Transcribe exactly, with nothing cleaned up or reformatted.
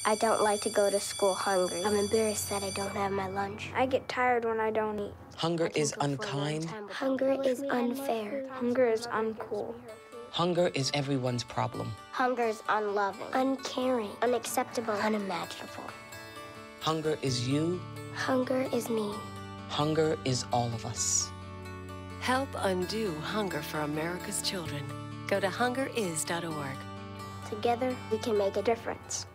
I don't like to go to school hungry. I'm embarrassed that I don't have my lunch. I get tired when I don't eat. Hunger is unkind. Hunger is unfair. Hunger is uncool. Hunger is everyone's problem. Hunger is unloving, uncaring, unacceptable, unimaginable. Hunger is you. Hunger is me. Hunger is all of us. Help undo hunger for America's children. Go to hunger is dot org. Together, we can make a difference.